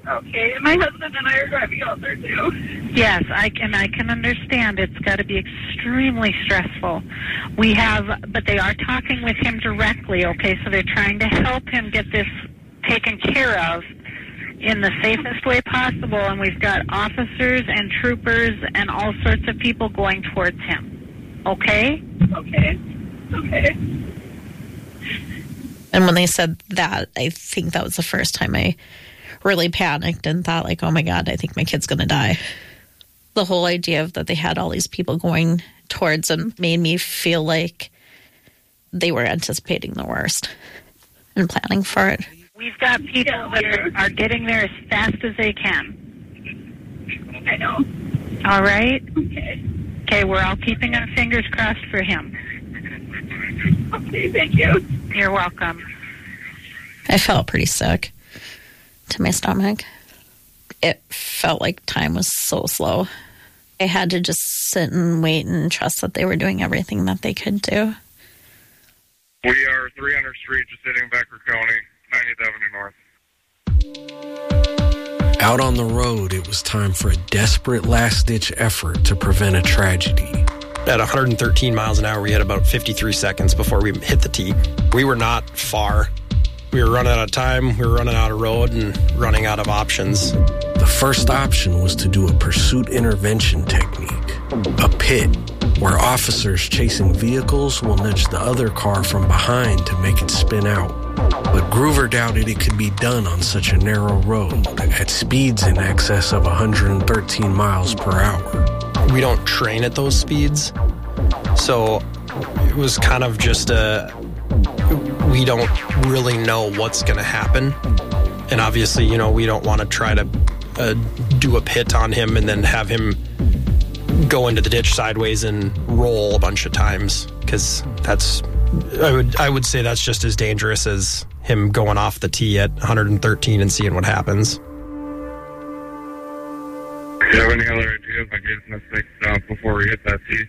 Okay, and my husband and I are driving out there too. Yes, I can understand. It's got to be extremely stressful. But they are talking with him directly, okay? So they're trying to help him get this taken care of in the safest way possible, and we've got officers and troopers and all sorts of people going towards him. Okay? Okay. And when they said that, I think that was the first time I really panicked and thought, like, oh my God, I think my kid's going to die. The whole idea of that they had all these people going towards him made me feel like they were anticipating the worst and planning for it. We've got people that are getting there as fast as they can. I know. All right? Okay, we're all keeping our fingers crossed for him. Okay, thank you. You're welcome. I felt pretty sick to my stomach. It felt like time was so slow. I had to just sit and wait and trust that they were doing everything that they could do. We are 300 Street, just hitting Becker County, 90th Avenue North. Out on the road, it was time for a desperate last-ditch effort to prevent a tragedy. At 113 miles an hour, we had about 53 seconds before we hit the T. We were not far. We were running out of time, we were running out of road, and running out of options. The first option was to do a pursuit intervention technique, a pit, where officers chasing vehicles will nudge the other car from behind to make it spin out. But Groover doubted it could be done on such a narrow road at speeds in excess of 113 miles per hour. We don't train at those speeds, so it was kind of just we don't really know what's going to happen. And obviously, we don't want to try to do a pit on him and then have him go into the ditch sideways and roll a bunch of times, because I would say that's just as dangerous as him going off the tee at 113 and seeing what happens. Do you have any other ideas on getting this thing stopped before we hit that tee?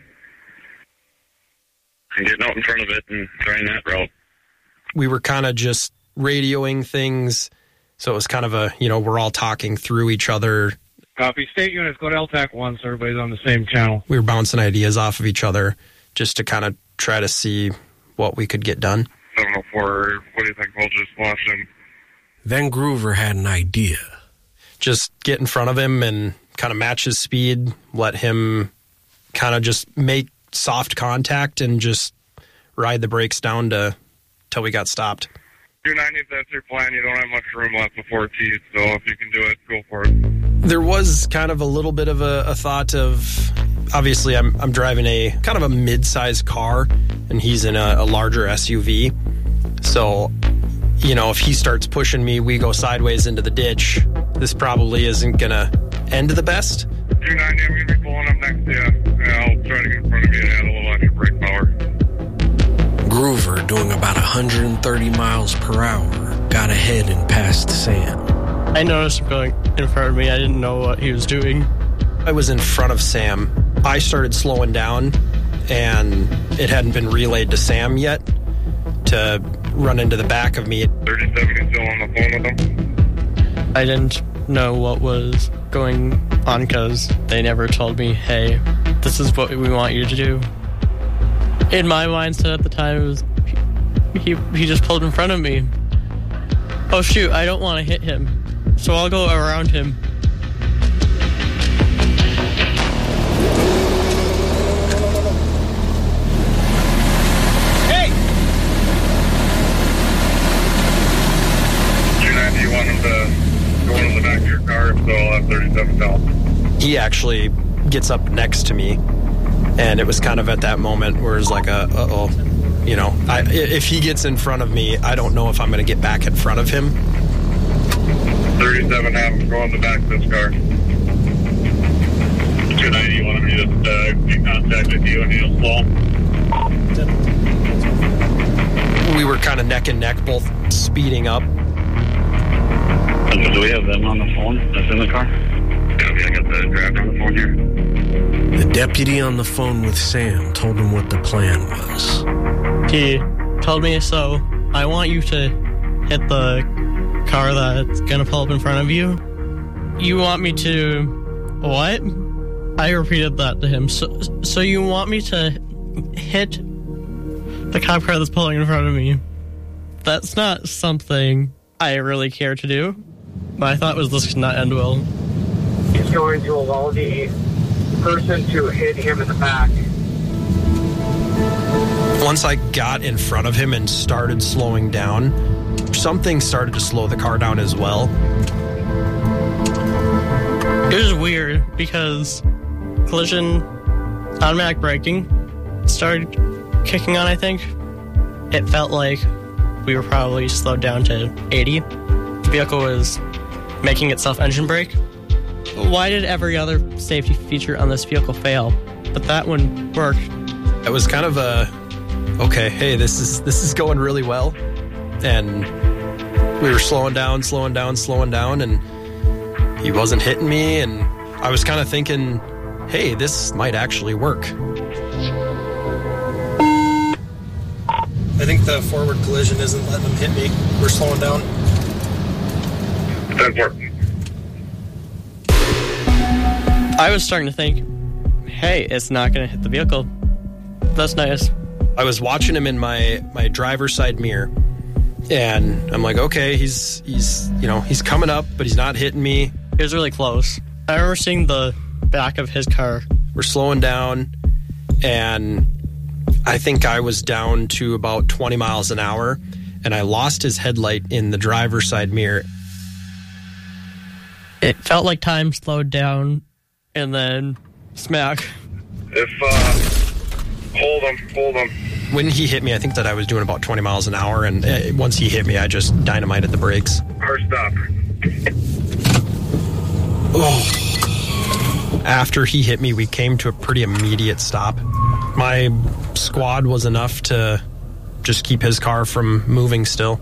And getting out in front of it and trying that route. We were kind of just radioing things, so it was kind of we're all talking through each other. Copy. State units, go to LTAC 1, so everybody's on the same channel. We were bouncing ideas off of each other just to kind of try to see what we could get done. 704, what do you think? We'll just watch him. Then Groover had an idea. Just get in front of him and kind of match his speed, let him kind of just make soft contact and just ride the brakes down till we got stopped. 290, if that's your plan, you don't have much room left before T, so if you can do it, go for it. There was kind of a little bit of a thought of, obviously I'm driving a kind of a mid-sized car, and he's in a larger SUV. So, if he starts pushing me, we go sideways into the ditch. This probably isn't going to end the best. 290, I'm going to be pulling up next to you. I'll try to get in front of you and add a little extra brake power. Groover, doing about 130 miles per hour, got ahead and passed Sam. I noticed him going in front of me. I didn't know what he was doing. I was in front of Sam. I started slowing down, and it hadn't been relayed to Sam yet to run into the back of me. 3070 still on the phone with him? I didn't know what was going on because they never told me, hey, this is what we want you to do. In my mindset at the time, it was he just pulled in front of me. Oh shoot, I don't want to hit him, so I'll go around him. Hey! 290, you want him to go into the back of your car, so I'll have 37 down. He actually gets up next to me, and it was kind of at that moment where it's like if he gets in front of me, I don't know if I'm going to get back in front of him. 37, have him go in the back of this car. 290, you want him to just make contact with you and he'll slow? We were kind of neck and neck, both speeding up. Do we have them on the phone that's in the car? Yeah, I got the driver on the phone here. The deputy on the phone with Sam told him what the plan was. He told me, so I want you to hit the car that's going to pull up in front of you. you want me to... What? I repeated that to him. So you want me to hit the cop car that's pulling in front of me? That's not something I really care to do. But I thought this could not end well. He's going to allow the person to hit him in the back. Once I got in front of him and started slowing down, something started to slow the car down as well. It was weird because collision, automatic braking started kicking on, I think. It felt like we were probably slowed down to 80. The vehicle was making itself engine brake. Why did every other safety feature on this vehicle fail? But that one worked. It was kind of a, okay, hey, this is going really well. And we were slowing down, and he wasn't hitting me, and I was kind of thinking, hey, this might actually work. I think the forward collision isn't letting them hit me. We're slowing down. That's work. I was starting to think, hey, it's not going to hit the vehicle. That's nice. I was watching him in my driver's side mirror, and I'm like, okay, he's coming up, but he's not hitting me. It was really close. I remember seeing the back of his car. We're slowing down, and I think I was down to about 20 miles an hour, and I lost his headlight in the driver's side mirror. It felt like time slowed down, and then smack. Hold him. When he hit me, I think that I was doing about 20 miles an hour, and once he hit me, I just dynamited the brakes. Hard stop. Oh. After he hit me, we came to a pretty immediate stop. My squad was enough to just keep his car from moving still.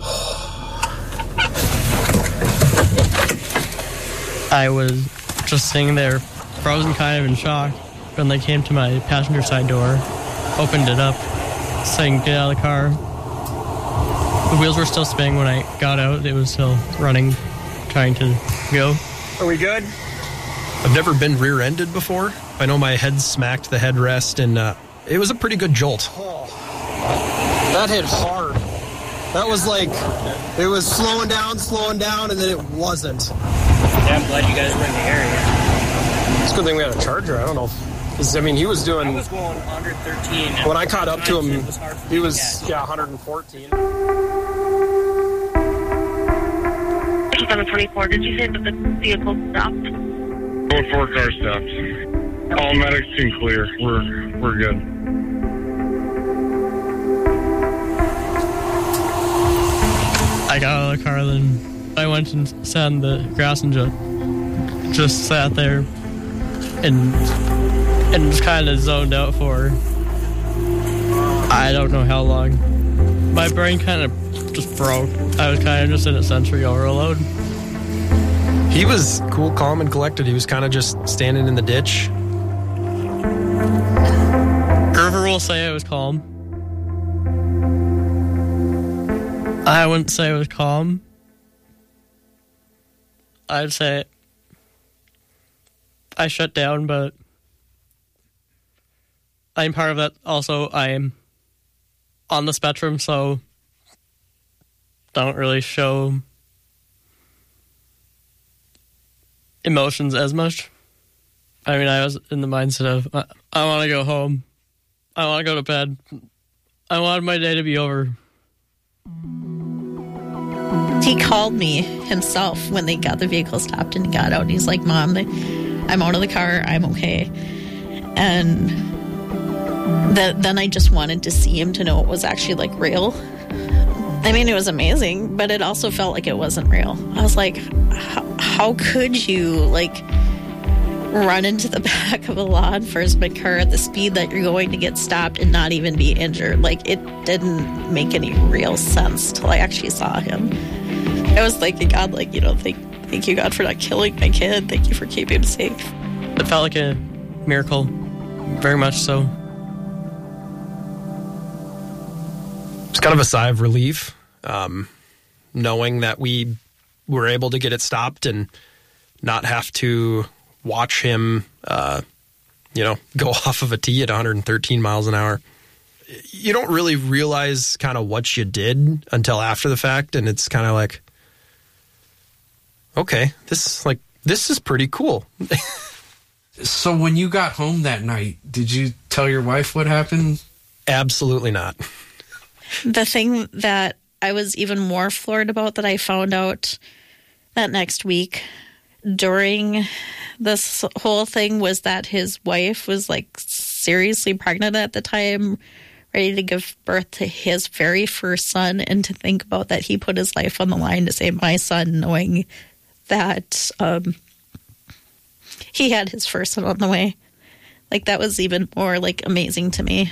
I was just sitting there, frozen, kind of in shock, when they came to my passenger side door, opened it up, saying, get out of the car. The wheels were still spinning when I got out. It was still running, trying to go. Are we good? I've never been rear-ended before. I know my head smacked the headrest, and it was a pretty good jolt. Oh, that hit hard. That was like, it was slowing down, and then it wasn't. Yeah, I'm glad you guys were in the area. It's a good thing we had a charger. I don't know. He was doing... I was going 113. When I caught up to him, he was, 114. 724, did you say that the vehicle stopped? Both 4 car stops. All medics seem clear. We're good. I got out of the car, then I went and sat in the grass and just sat there and just kind of zoned out for I don't know how long. My brain kind of just broke. I was kind of just in a sensory overload. He was cool, calm, and collected. He was kind of just standing in the ditch. Gerver will say I was calm. I wouldn't say I was calm. I'd say I shut down, but I'm part of that. Also, I am on the spectrum, so don't really show emotions as much. I mean, I was in the mindset of, I want to go home. I want to go to bed. I wanted my day to be over. He called me himself when they got the vehicle stopped and he got out. And he's like, Mom, I'm out of the car. I'm okay. And then I just wanted to see him to know it was actually like real. I mean, it was amazing, but it also felt like it wasn't real. I was like, how could you like run into the back of a law enforcement car at the speed that you're going to get stopped and not even be injured? Like, it didn't make any real sense till I actually saw him. I was thanking God, like, thank you, God, for not killing my kid. Thank you for keeping him safe. It felt like a miracle, very much so. It's kind of a sigh of relief, knowing that we were able to get it stopped and not have to watch him, go off of a tee at 113 miles an hour. You don't really realize kind of what you did until after the fact, and it's kind of like, okay, this is pretty cool. So when you got home that night, did you tell your wife what happened? Absolutely not. The thing that I was even more floored about that I found out that next week during this whole thing was that his wife was like seriously pregnant at the time, ready to give birth to his very first son, and to think about that he put his life on the line to save my son, knowing that he had his first son on the way. Like, that was even more like amazing to me.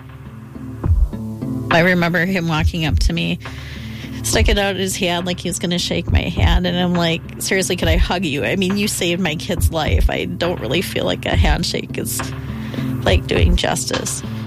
I remember him walking up to me, sticking out his hand like he was going to shake my hand, and I'm like, seriously, could I hug you? I mean, you saved my kid's life. I don't really feel like a handshake is like doing justice.